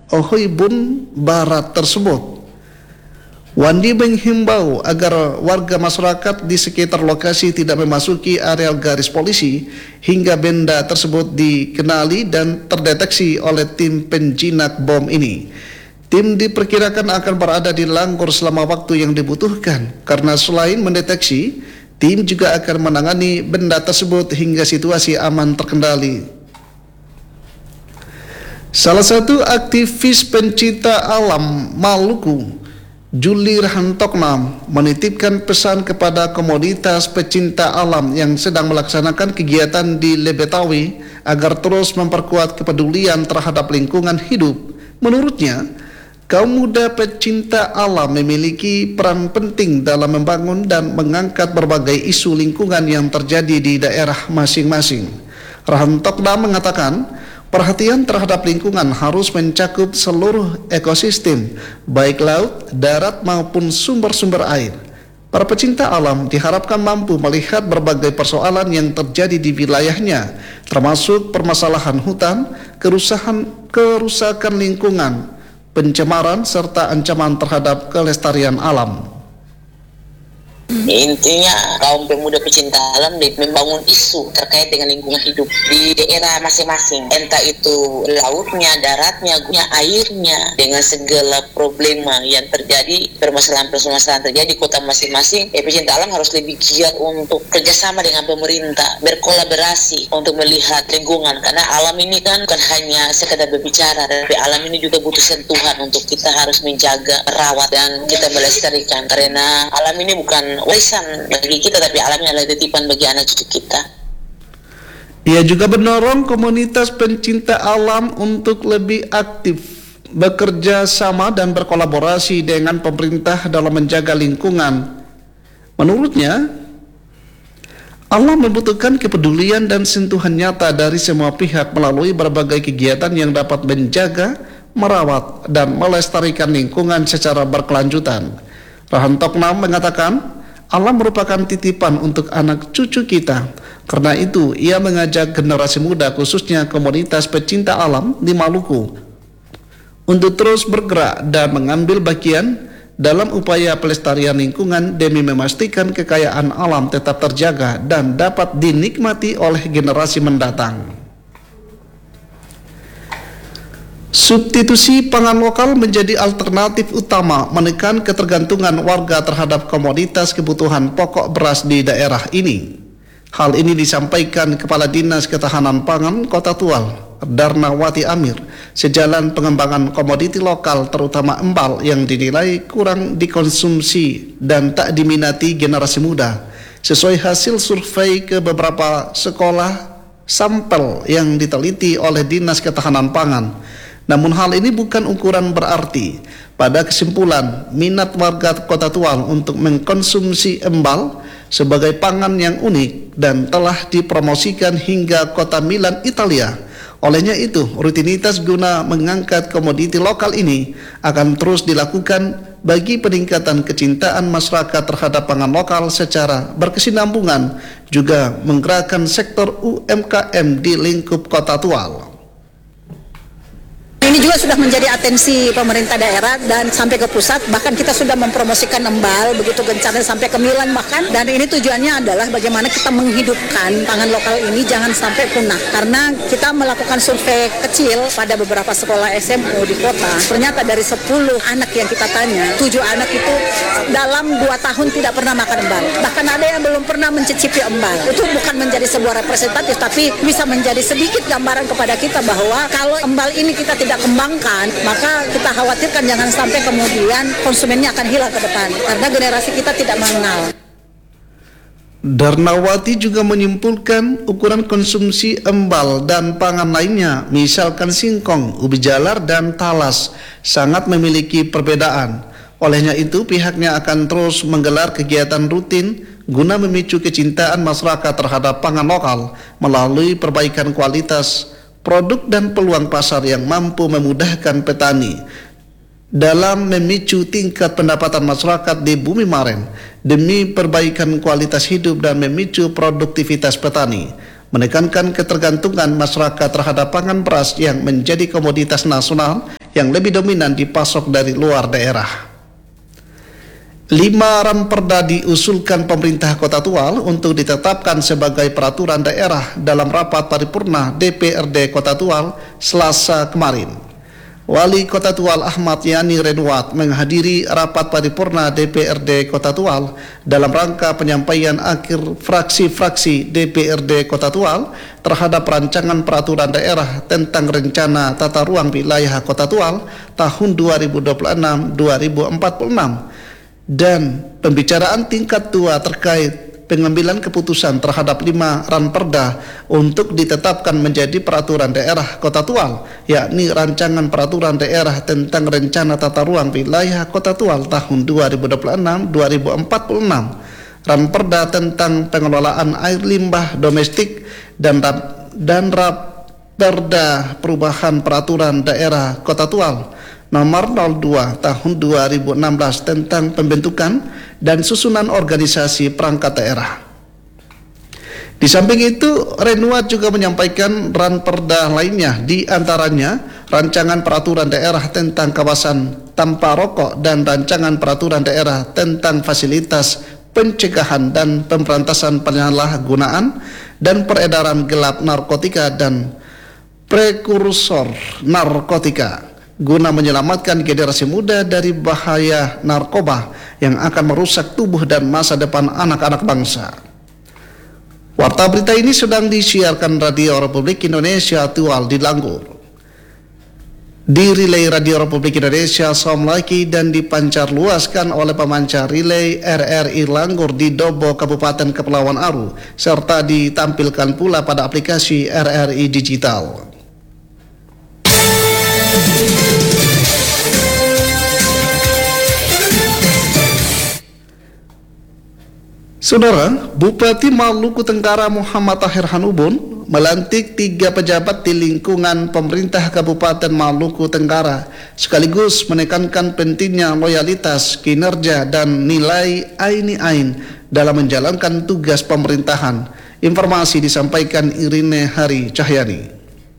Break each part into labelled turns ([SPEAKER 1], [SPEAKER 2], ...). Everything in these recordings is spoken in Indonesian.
[SPEAKER 1] Ohoibun Barat tersebut. Wandi menghimbau agar warga masyarakat di sekitar lokasi tidak memasuki area garis polisi hingga benda tersebut dikenali dan terdeteksi oleh tim penjinak bom ini. Tim diperkirakan akan berada di Langgor selama waktu yang dibutuhkan karena selain mendeteksi, tim juga akan menangani benda tersebut hingga situasi aman terkendali. Salah satu aktivis pencinta alam Maluku, Juli Rahantokna, menitipkan pesan kepada komunitas pecinta alam yang sedang melaksanakan kegiatan di Lebetawi agar terus memperkuat kepedulian terhadap lingkungan hidup. Menurutnya, kaum muda pecinta alam memiliki peran penting dalam membangun dan mengangkat berbagai isu lingkungan yang terjadi di daerah masing-masing. Rahantokna mengatakan, perhatian terhadap lingkungan harus mencakup seluruh ekosistem, baik laut, darat maupun sumber-sumber air. Para pecinta alam diharapkan mampu melihat berbagai persoalan yang terjadi di wilayahnya, termasuk permasalahan hutan, kerusakan lingkungan, pencemaran, serta ancaman terhadap kelestarian alam.
[SPEAKER 2] Intinya kaum pemuda pecinta alam membangun isu terkait dengan lingkungan hidup di daerah masing-masing, entah itu lautnya, daratnya, airnya, dengan segala problema yang terjadi, permasalahan terjadi di kota masing-masing. Pecinta alam harus lebih giat untuk kerjasama dengan pemerintah, berkolaborasi untuk melihat lingkungan, karena alam ini kan bukan hanya sekedar berbicara, tapi alam ini juga butuh sentuhan untuk kita harus menjaga, merawat, dan kita melestarikan, karena alam ini bukan warisan bagi kita, tapi alamnya adalah titipan bagi anak cucu kita.
[SPEAKER 1] Ia juga mendorong komunitas pencinta alam untuk lebih aktif bekerja sama dan berkolaborasi dengan pemerintah dalam menjaga lingkungan. Menurutnya, alam membutuhkan kepedulian dan sentuhan nyata dari semua pihak melalui berbagai kegiatan yang dapat menjaga, merawat, dan melestarikan lingkungan secara berkelanjutan. Rahantokna mengatakan, alam merupakan titipan untuk anak cucu kita. Karena itu, ia mengajak generasi muda, khususnya komunitas pecinta alam di Maluku, untuk terus bergerak dan mengambil bagian dalam upaya pelestarian lingkungan demi memastikan kekayaan alam tetap terjaga dan dapat dinikmati oleh generasi mendatang. Substitusi pangan lokal menjadi alternatif utama menekan ketergantungan warga terhadap komoditas kebutuhan pokok beras di daerah ini. Hal ini disampaikan Kepala Dinas Ketahanan Pangan Kota Tual, Darnawati Amir, sejalan pengembangan komoditi lokal terutama embal yang dinilai kurang dikonsumsi dan tak diminati generasi muda, sesuai hasil survei ke beberapa sekolah sampel yang diteliti oleh Dinas Ketahanan Pangan. Namun hal ini bukan ukuran berarti. Pada kesimpulan, minat warga Kota Tual untuk mengkonsumsi embal sebagai pangan yang unik dan telah dipromosikan hingga kota Milan, Italia. Olehnya itu, rutinitas guna mengangkat komoditi lokal ini akan terus dilakukan bagi peningkatan kecintaan masyarakat terhadap pangan lokal secara berkesinambungan, juga menggerakkan sektor UMKM di lingkup Kota Tual.
[SPEAKER 3] Ini juga sudah menjadi atensi pemerintah daerah dan sampai ke pusat, bahkan kita sudah mempromosikan embal begitu gencarnya sampai ke Milan bahkan, dan ini tujuannya adalah bagaimana kita menghidupkan pangan lokal ini jangan sampai punah, karena kita melakukan survei kecil pada beberapa sekolah SMU di kota. Ternyata dari 10 anak yang kita tanya, 7 anak itu dalam 2 tahun tidak pernah makan embal, bahkan ada yang belum pernah mencicipi embal. Itu bukan menjadi sebuah representatif, tapi bisa menjadi sedikit gambaran kepada kita bahwa kalau embal ini kita tidak kembangkan, maka kita khawatirkan jangan sampai kemudian konsumennya akan hilang ke depan karena generasi kita tidak mengenal.
[SPEAKER 1] Darnawati juga menyimpulkan ukuran konsumsi embal dan pangan lainnya, misalkan singkong, ubi jalar, dan talas, sangat memiliki perbedaan. Olehnya itu, pihaknya akan terus menggelar kegiatan rutin guna memicu kecintaan masyarakat terhadap pangan lokal melalui perbaikan kualitas produk dan peluang pasar yang mampu memudahkan petani dalam memicu tingkat pendapatan masyarakat di Bumi Maren demi perbaikan kualitas hidup dan memicu produktivitas petani, menekankan ketergantungan masyarakat terhadap pangan beras yang menjadi komoditas nasional yang lebih dominan dipasok dari luar daerah. 5 ramperda diusulkan pemerintah Kota Tual untuk ditetapkan sebagai peraturan daerah dalam rapat paripurna DPRD Kota Tual Selasa kemarin. Wali Kota Tual Ahmad Yani Renwat menghadiri rapat paripurna DPRD Kota Tual dalam rangka penyampaian akhir fraksi-fraksi DPRD Kota Tual terhadap rancangan peraturan daerah tentang rencana tata ruang wilayah Kota Tual tahun 2026-2046 dan pembicaraan tingkat 2 terkait pengambilan keputusan terhadap 5 ranperda untuk ditetapkan menjadi peraturan daerah Kota Tual, yakni rancangan peraturan daerah tentang rencana tata ruang wilayah Kota Tual tahun 2026-2046, ranperda tentang pengelolaan air limbah domestik dan ranperda perubahan peraturan daerah Kota Tual Nomor 02 tahun 2016 tentang pembentukan dan susunan organisasi perangkat daerah. Di samping itu, Renwat juga menyampaikan ranperda lainnya, di antaranya rancangan peraturan daerah tentang kawasan tanpa rokok dan rancangan peraturan daerah tentang fasilitas pencegahan dan pemberantasan penyalahgunaan dan peredaran gelap narkotika dan prekursor narkotika, guna menyelamatkan generasi muda dari bahaya narkoba yang akan merusak tubuh dan masa depan anak-anak bangsa. Warta berita ini sedang disiarkan Radio Republik Indonesia Tual di Langgur. Di relay Radio Republik Indonesia Somlaki dan dipancar luaskan oleh pemancar relay RRI Langgur di Dobo, Kabupaten Kepulauan Aru, serta ditampilkan pula pada aplikasi RRI Digital. Saudara, Bupati Maluku Tenggara Muhammad Tahir Hanubun melantik 3 pejabat di lingkungan pemerintah Kabupaten Maluku Tenggara, sekaligus menekankan pentingnya loyalitas, kinerja, dan nilai aini-ain dalam menjalankan tugas pemerintahan. Informasi disampaikan Irine Hari Cahyani.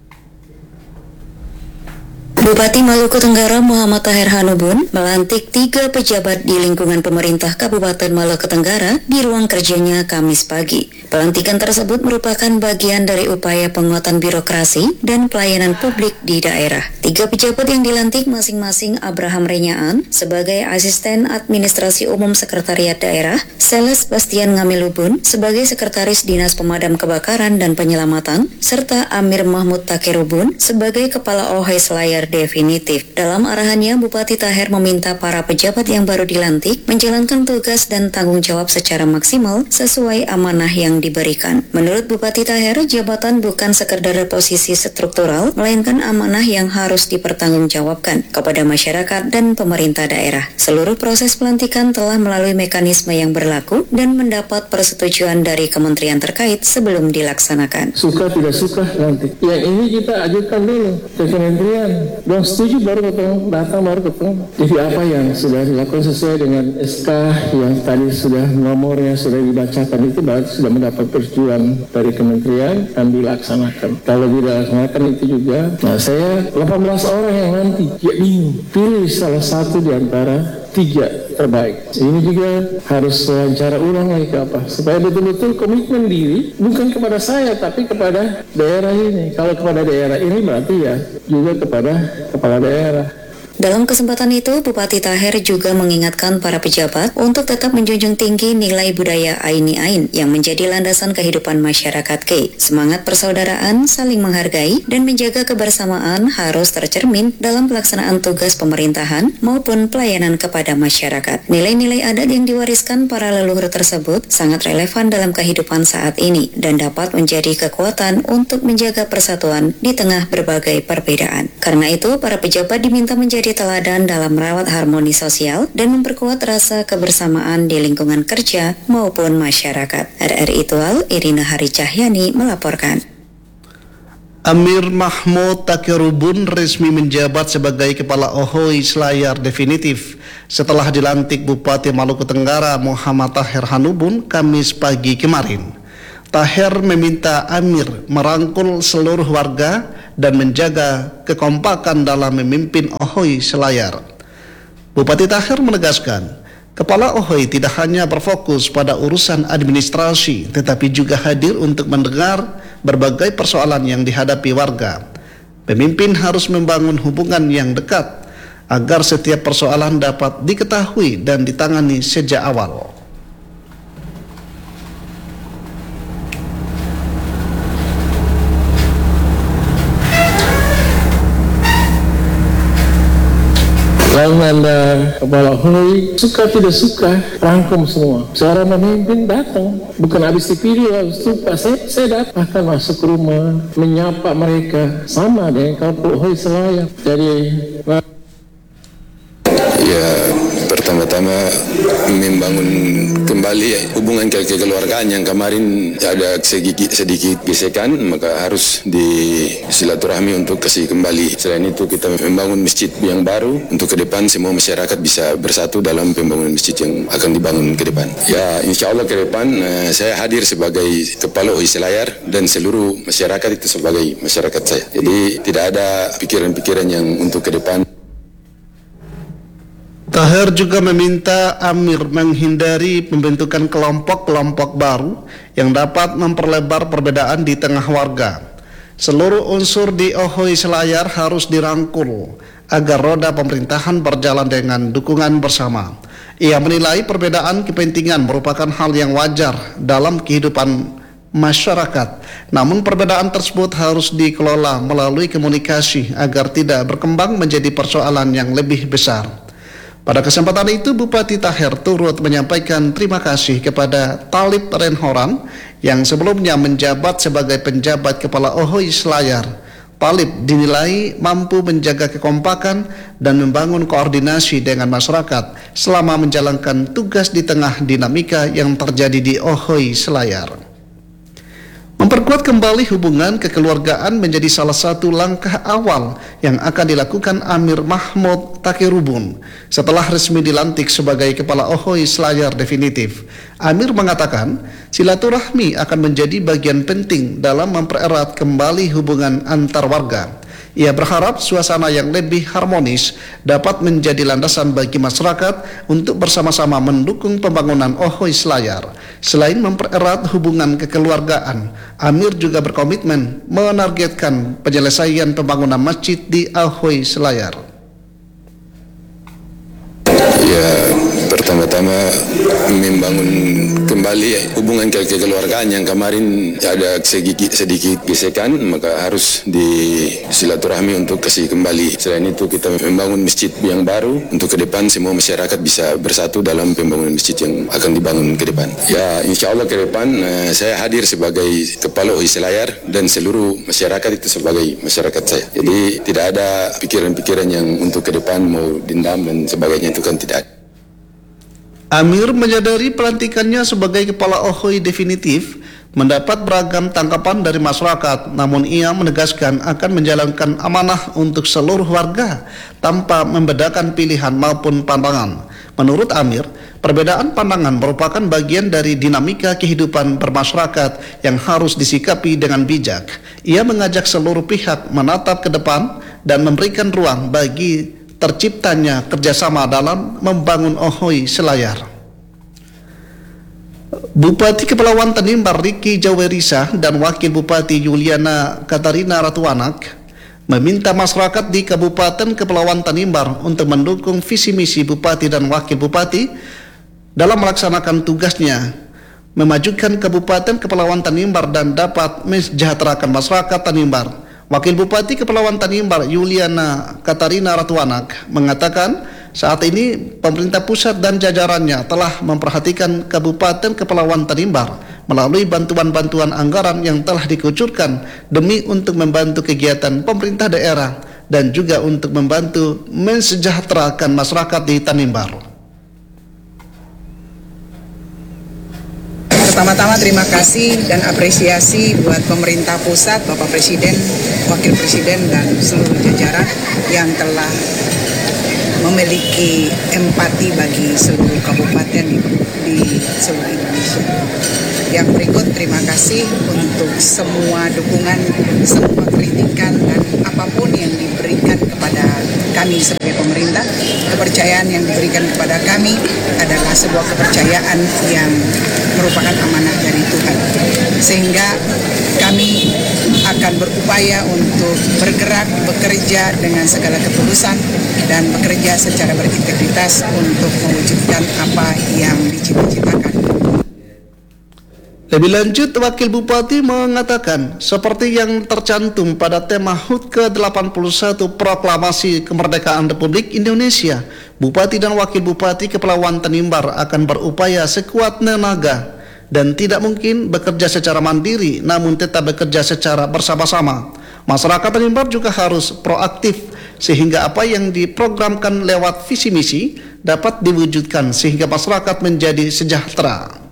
[SPEAKER 4] Bupati Maluku Tenggara Muhammad Tahir Hanubun melantik 3 pejabat di lingkungan pemerintah Kabupaten Maluku Tenggara di ruang kerjanya Kamis pagi. Pelantikan tersebut merupakan bagian dari upaya penguatan birokrasi dan pelayanan publik di daerah. 3 pejabat yang dilantik masing-masing Abraham Renyaan sebagai Asisten Administrasi Umum Sekretariat Daerah, Seles Bastian Ngamilubun sebagai Sekretaris Dinas Pemadam Kebakaran dan Penyelamatan, serta Amir Mahmud Takerubun sebagai Kepala OHI Selayar definitif. Dalam arahannya, Bupati Tahir meminta para pejabat yang baru dilantik menjalankan tugas dan tanggung jawab secara maksimal sesuai amanah yang diberikan. Menurut Bupati Tahir, jabatan bukan sekedar posisi struktural, melainkan amanah yang harus dipertanggungjawabkan kepada masyarakat dan pemerintah daerah. Seluruh proses pelantikan telah melalui mekanisme yang berlaku dan mendapat persetujuan dari kementerian terkait sebelum dilaksanakan.
[SPEAKER 5] Suka tidak suka nanti. Yang ini kita ajukan dulu ke kementerian. Belum setuju baru datang baru ketemu. Jadi apa yang sudah dilakukan sesuai dengan SK yang tadi sudah nomornya sudah dibacakan itu berarti sudah mendapat persetujuan dari kementerian dan dilaksanakan. Kalau dilaksanakan itu juga, nah saya 18 orang yang nanti ya bingung. Pilih salah satu di antara 3 terbaik. Ini juga harus wawancara ulang lagi ke apa supaya betul-betul komitmen diri bukan kepada saya tapi kepada daerah ini. Kalau kepada daerah ini berarti ya juga kepada kepala daerah.
[SPEAKER 4] Dalam kesempatan itu, Bupati Tahir juga mengingatkan para pejabat untuk tetap menjunjung tinggi nilai budaya aini-ain yang menjadi landasan kehidupan masyarakat K. Semangat persaudaraan, saling menghargai, dan menjaga kebersamaan harus tercermin dalam pelaksanaan tugas pemerintahan maupun pelayanan kepada masyarakat. Nilai-nilai adat yang diwariskan para leluhur tersebut sangat relevan dalam kehidupan saat ini dan dapat menjadi kekuatan untuk menjaga persatuan di tengah berbagai perbedaan. Karena itu, para pejabat diminta menjadi teladan dalam merawat harmoni sosial dan memperkuat rasa kebersamaan di lingkungan kerja maupun masyarakat. RRI Tual, Irina Hari Cahyani melaporkan.
[SPEAKER 1] Amir Mahmud Takerubun resmi menjabat sebagai Kepala OHI Selayar definitif setelah dilantik Bupati Maluku Tenggara Muhammad Tahir Hanubun Kamis pagi kemarin. Taher meminta Amir merangkul seluruh warga dan menjaga kekompakan dalam memimpin Ohoy Selayar. Bupati Taher menegaskan, Kepala Ohoy tidak hanya berfokus pada urusan administrasi, tetapi juga hadir untuk mendengar berbagai persoalan yang dihadapi warga. Pemimpin harus membangun hubungan yang dekat agar setiap persoalan dapat diketahui dan ditangani sejak awal.
[SPEAKER 5] Lalu Anda Kepala Ohoy suka tidak suka rangkum semua. Seorang pemimpin datang, bukan habis dipilih habis itu saya datang akan masuk ke rumah menyapa mereka sama dengan Kapolres Ohoy Selayar. Jadi
[SPEAKER 6] ya pertama-tama membangun kembali hubungan kekeluargaan yang kemarin ada sedikit gesekan, maka harus disilaturahmi untuk kasih kembali. Selain itu kita membangun masjid yang baru untuk ke depan semua masyarakat bisa bersatu dalam pembangunan masjid yang akan dibangun ke depan. Ya insya Allah ke depan saya hadir sebagai Kepala Ohoy Selayar dan seluruh masyarakat itu sebagai masyarakat saya. Jadi tidak ada pikiran-pikiran yang untuk ke depan.
[SPEAKER 1] Taher juga meminta Amir menghindari pembentukan kelompok-kelompok baru yang dapat memperlebar perbedaan di tengah warga. Seluruh unsur di Ohoy Selayar harus dirangkul agar roda pemerintahan berjalan dengan dukungan bersama. Ia menilai perbedaan kepentingan merupakan hal yang wajar dalam kehidupan masyarakat. Namun perbedaan tersebut harus dikelola melalui komunikasi agar tidak berkembang menjadi persoalan yang lebih besar. Pada kesempatan itu, Bupati Taher turut menyampaikan terima kasih kepada Talib Renhoran yang sebelumnya menjabat sebagai penjabat Kepala Ohoy Selayar. Talib dinilai mampu menjaga kekompakan dan membangun koordinasi dengan masyarakat selama menjalankan tugas di tengah dinamika yang terjadi di Ohoy Selayar. Memperkuat kembali hubungan kekeluargaan menjadi salah satu langkah awal yang akan dilakukan Amir Mahmud Takirubun setelah resmi dilantik sebagai Kepala Ohoy Selayar definitif. Amir mengatakan silaturahmi akan menjadi bagian penting dalam mempererat kembali hubungan antar warga. Ia berharap suasana yang lebih harmonis dapat menjadi landasan bagi masyarakat untuk bersama-sama mendukung pembangunan Ohoy Selayar. Selain mempererat hubungan kekeluargaan, Amir juga berkomitmen menargetkan penyelesaian pembangunan masjid di Ohoy Selayar.
[SPEAKER 6] Ya pertama-tama membangun kembali hubungan kekeluargaan yang kemarin ada sedikit gesekan, maka harus disilaturahmi untuk kasih kembali. Selain itu kita membangun masjid yang baru untuk ke depan semua masyarakat bisa bersatu dalam pembangunan masjid yang akan dibangun ke depan. Ya insya Allah ke depan saya hadir sebagai Kepala Ohoy Selayar dan seluruh masyarakat itu sebagai masyarakat saya. Jadi tidak ada pikiran-pikiran yang untuk ke depan mau dendam dan sebagainya, itu kan tidak.
[SPEAKER 1] Amir menyadari pelantikannya sebagai Kepala Ohoy definitif mendapat beragam tanggapan dari masyarakat, namun ia menegaskan akan menjalankan amanah untuk seluruh warga tanpa membedakan pilihan maupun pandangan. Menurut Amir, perbedaan pandangan merupakan bagian dari dinamika kehidupan bermasyarakat yang harus disikapi dengan bijak. Ia mengajak seluruh pihak menatap ke depan dan memberikan ruang bagi terciptanya kerjasama dalam membangun Ohoy Selayar. Bupati Kepulauan Tanimbar Riki Jawerisa dan Wakil Bupati Yuliana Katarina Ratuanak meminta masyarakat di Kabupaten Kepulauan Tanimbar untuk mendukung visi misi Bupati dan Wakil Bupati dalam melaksanakan tugasnya memajukan Kabupaten Kepulauan Tanimbar dan dapat mensejahterakan masyarakat Tanimbar. Wakil Bupati Kepulauan Tanimbar Yuliana Katarina Ratuanak mengatakan saat ini pemerintah pusat dan jajarannya telah memperhatikan Kabupaten Kepulauan Tanimbar melalui bantuan-bantuan anggaran yang telah dikucurkan demi untuk membantu kegiatan pemerintah daerah dan juga untuk membantu mensejahterakan masyarakat di Tanimbar.
[SPEAKER 7] Pertama-tama terima kasih dan apresiasi buat pemerintah pusat, Bapak Presiden, Wakil Presiden dan seluruh jajaran yang telah memiliki empati bagi seluruh kabupaten di seluruh Indonesia. Yang berikut, terima kasih untuk semua dukungan, semua kritikan, dan apapun yang diberikan kepada kami sebagai pemerintah. Kepercayaan yang diberikan kepada kami adalah sebuah kepercayaan yang merupakan amanah dari Tuhan. Sehingga kami akan berupaya untuk bergerak, bekerja dengan segala ketulusan, dan bekerja secara berintegritas untuk mewujudkan apa yang dicita-citakan.
[SPEAKER 1] Lebih lanjut, Wakil Bupati mengatakan, seperti yang tercantum pada tema HUT ke-81 Proklamasi Kemerdekaan Republik Indonesia, Bupati dan Wakil Bupati Kepulauan Tanimbar akan berupaya sekuat tenaga dan tidak mungkin bekerja secara mandiri, namun tetap bekerja secara bersama-sama. Masyarakat Tanimbar juga harus proaktif sehingga apa yang diprogramkan lewat visi misi dapat diwujudkan sehingga masyarakat menjadi sejahtera.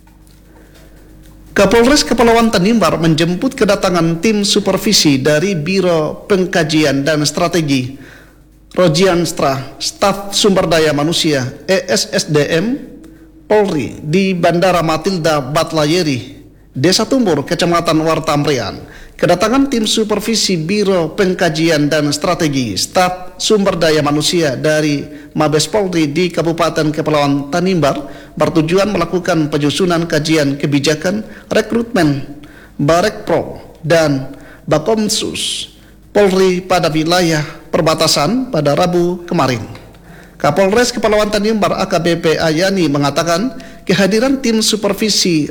[SPEAKER 1] Kapolres Kepulauan Tanimbar menjemput kedatangan tim supervisi dari Biro Pengkajian dan Strategi Rojianstra Staf Sumber Daya Manusia ESSDM Polri di Bandara Matilda Batlayeri, Desa Tumbur, Kecamatan Wartamrian. Kedatangan tim supervisi Biro Pengkajian dan Strategi Staf Sumber Daya Manusia dari Mabes Polri di Kabupaten Kepulauan Tanimbar bertujuan melakukan penyusunan kajian kebijakan rekrutmen Barekpro dan Bakomsus Polri pada wilayah perbatasan pada Rabu kemarin. Kapolres Kepulauan Tanimbar AKBP Ayani mengatakan kehadiran tim supervisi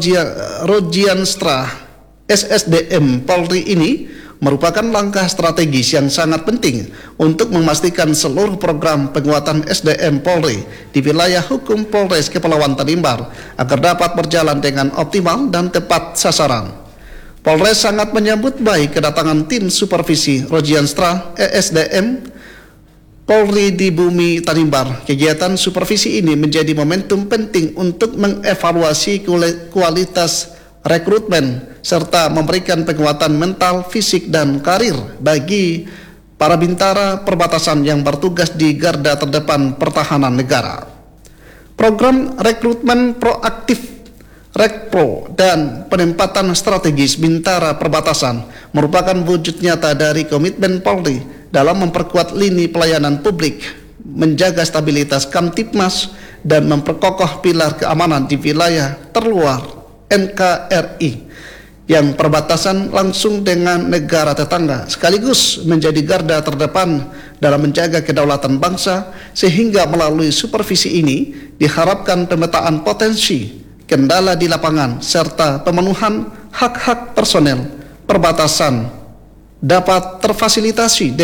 [SPEAKER 1] Rojianstra SSDM Polri ini merupakan langkah strategis yang sangat penting untuk memastikan seluruh program penguatan SDM Polri di wilayah hukum Polres Kepulauan Tanimbar agar dapat berjalan dengan optimal dan tepat sasaran. Polres sangat menyambut baik kedatangan tim supervisi Rojianstra ESDM Polri di Bumi Tanimbar. Kegiatan supervisi ini menjadi momentum penting untuk mengevaluasi kualitas rekrutmen serta memberikan penguatan mental, fisik, dan karir bagi para bintara perbatasan yang bertugas di garda terdepan pertahanan negara. Program rekrutmen proaktif Rekpro dan penempatan strategis bintara perbatasan merupakan wujud nyata dari komitmen Polri dalam memperkuat lini pelayanan publik, menjaga stabilitas Kamtipmas, dan memperkokoh pilar keamanan di wilayah terluar NKRI yang perbatasan langsung dengan negara tetangga, sekaligus menjadi garda terdepan dalam menjaga kedaulatan bangsa, sehingga melalui supervisi ini diharapkan pemetaan potensi, kendala di lapangan, serta pemenuhan hak-hak personel perbatasan dapat terfasilitasi